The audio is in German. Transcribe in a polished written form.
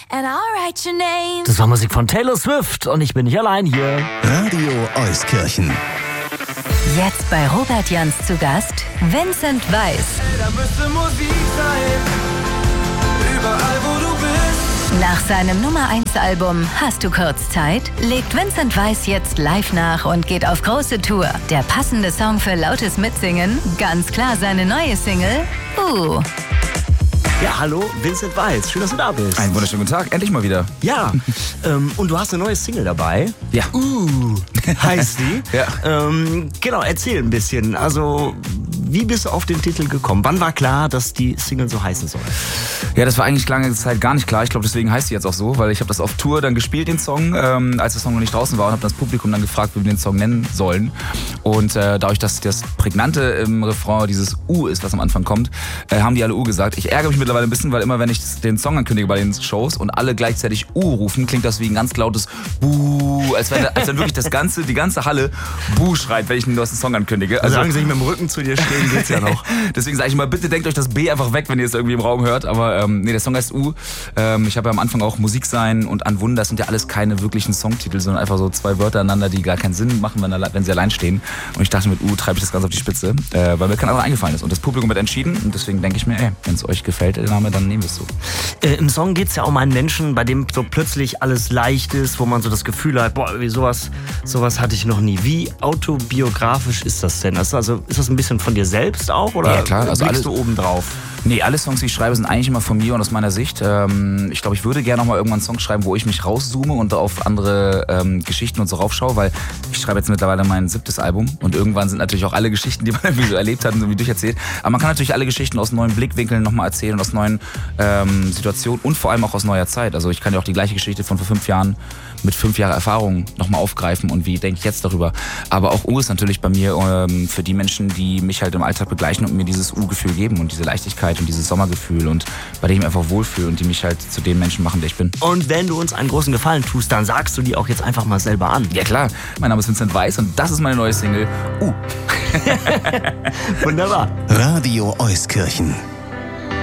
and I'll write your name. Das war Musik von Taylor Swift und ich bin nicht allein hier. Radio Euskirchen. Jetzt bei Robert Jans zu Gast Vincent Weiss. Da müsste Musik sein, überall wo du bist. Nach seinem Nummer 1 Album Hast du kurz Zeit? Legt Vincent Weiss jetzt live nach und geht auf große Tour. Der passende Song für lautes Mitsingen? Ganz klar seine neue Single Ja, hallo, Vincent Weiss. Schön, dass du da bist. Einen wunderschönen guten Tag, endlich mal wieder. Ja, und du hast eine neue Single dabei. Ja. Heißt die. Ja. Genau, erzähl ein bisschen. Also, wie bist du auf den Titel gekommen? Wann war klar, dass die Single so heißen soll? Ja, das war eigentlich lange Zeit gar nicht klar. Ich glaube, deswegen heißt sie jetzt auch so, weil ich habe das auf Tour dann gespielt, den Song, als der Song noch nicht draußen war, und habe das Publikum dann gefragt, wie wir den Song nennen sollen. Und dadurch, dass das Prägnante im Refrain dieses U ist, was am Anfang kommt, haben die alle U gesagt. Ich ärgere mich mittlerweile ein bisschen, weil immer, wenn ich den Song ankündige bei den Shows und alle gleichzeitig U rufen, klingt das wie ein ganz lautes Buh, als wenn wirklich die ganze Halle Buh schreit, wenn ich einen neuen Song ankündige. Also, solange sie nicht mit dem Rücken zu dir stehen, geht's ja noch. Deswegen sage ich mal, bitte denkt euch das B einfach weg, wenn ihr es irgendwie im Raum hört. Aber nee, der Song heißt U. Ich habe ja am Anfang auch Musik sein und An Wunder. Das sind ja alles keine wirklichen Songtitel, sondern einfach so zwei Wörter aneinander, die gar keinen Sinn machen, wenn sie allein stehen. Und ich dachte, mit U treibe ich das Ganze auf die Spitze, weil mir kein anderer eingefallen ist. Und das Publikum hat entschieden. Und deswegen denke ich mir, wenn es euch gefällt, der Name, dann nehmen wir es so. Im Song geht's ja um einen Menschen, bei dem so plötzlich alles leicht ist, wo man so das Gefühl hat, boah, sowas hatte ich noch nie. Wie autobiografisch ist das denn? Ist das ein bisschen von dir selbst auch? Oder ja, klar. Also blickst du oben drauf? Nee, alle Songs, die ich schreibe, sind eigentlich immer von mir und aus meiner Sicht. Ich glaube, ich würde gerne noch mal irgendwann einen Song schreiben, wo ich mich rauszoome und auf andere Geschichten und so raufschaue, weil ich schreibe jetzt mittlerweile mein 7. Album und irgendwann sind natürlich auch alle Geschichten, die man irgendwie so erlebt hat und irgendwie durcherzählt. Aber man kann natürlich alle Geschichten aus neuen Blickwinkeln nochmal erzählen und aus neuen Situationen und vor allem auch aus neuer Zeit. Also ich kann ja auch die gleiche Geschichte von vor 5 Jahren mit 5 Jahren Erfahrung nochmal aufgreifen und wie denke ich jetzt darüber. Aber auch U ist natürlich bei mir für die Menschen, die mich halt im Alltag begleichen und mir dieses U-Gefühl geben und diese Leichtigkeit und dieses Sommergefühl und bei dem ich mich einfach wohlfühle und die mich halt zu dem Menschen machen, der ich bin. Und wenn du uns einen großen Gefallen tust, dann sagst du die auch jetzt einfach mal selber an. Ja klar, mein Name ist Vincent Weiss und das ist meine neue Single U. Wunderbar. Radio Euskirchen.